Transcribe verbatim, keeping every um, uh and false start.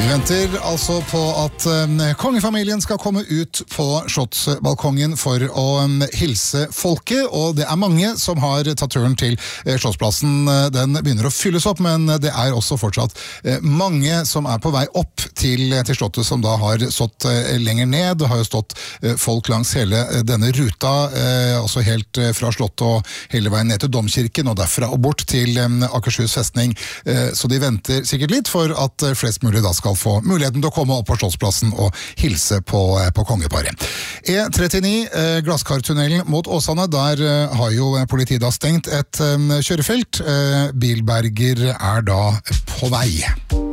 Vi venter altså på at um, kongefamilien skal komme ut på slottsbalkongen for å um, hilse folket, og det er mange som har tatt turen til uh, Slottsplassen. Den begynner å fylles opp, men det er også fortsatt uh, mange som er på vei opp til, til slottet, som da har stått uh, lenger ned. Det har jo stått uh, folk langs hele uh, denne ruta, uh, altså helt uh, fra slottet og hele veien ned til Domkirken, og derfra og bort til um, Akershus festning. Uh, så de venter sikkert litt for at uh, flest mulig da skal få muligheten til å komme opp på Slottsplassen og hilse på, på kongeparet. E trettini, eh, Glasskartunnelen mot Åsane, der eh, har jo politiet da stengt et eh, kjørefelt. Eh, Bilberger er da på vei.